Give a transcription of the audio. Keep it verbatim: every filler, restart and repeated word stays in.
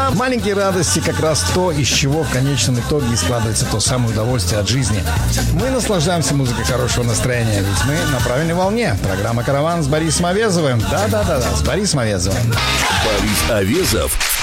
Маленькие радости как раз то, из чего в конечном итоге складывается то самое удовольствие от жизни. Мы наслаждаемся музыкой хорошего настроения, ведь мы на правильной волне. Программа «Караван» с Борисом Овезовым. Да-да-да, с Борисом Овезовым. Борис Овезов